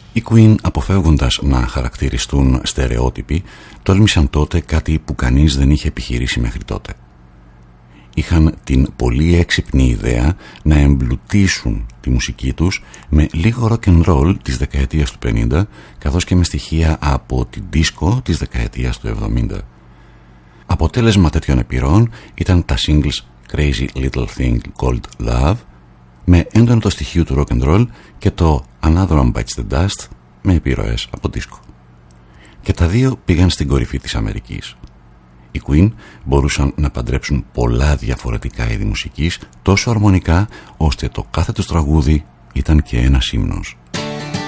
Οι Queen, αποφεύγοντας να χαρακτηριστούν στερεότυποι, τόλμησαν τότε κάτι που κανείς δεν είχε επιχειρήσει μέχρι τότε. Είχαν την πολύ έξυπνη ιδέα να εμπλουτίσουν τη μουσική τους με λίγο rock and roll της δεκαετίας του 50, καθώς και με στοιχεία από την disco της δεκαετίας του 70. Αποτέλεσμα τέτοιων επιρροών ήταν τα singles Crazy Little Thing Called Love, με έντονο το στοιχείο του rock and roll, και το Another One Bites the Dust, με επιρροές από disco. Και τα δύο πήγαν στην κορυφή της Αμερικής. Οι Queen μπορούσαν να παντρέψουν πολλά διαφορετικά είδη μουσικής τόσο αρμονικά, ώστε το κάθε τους τραγούδι ήταν και ένας ύμνος